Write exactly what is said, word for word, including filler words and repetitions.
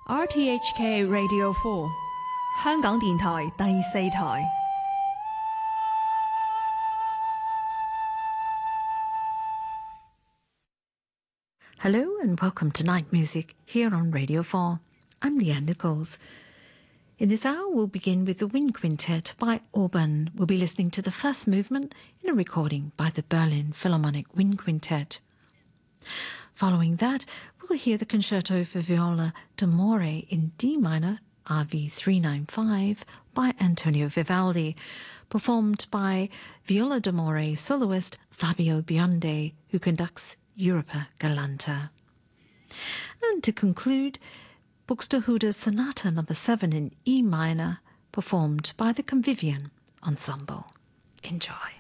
R T H K Radio four 香港電台第四台。 Hello and welcome to Night Music here on Radio four. I'm Leanne Nichols. In this hour, we'll begin with the Wind Quintet by Auburn. We'll be listening to the first movement in a recording by the Berlin Philharmonic Wind Quintet. Following that, we'll hear the Concerto for Viola d'Amore in D minor, R V three ninety-five, by Antonio Vivaldi, performed by Viola d'Amore soloist Fabio Biondi, who conducts Europa Galante. And to conclude, Buxtehude Sonata number seven in E minor, performed by the Convivian Ensemble. Enjoy.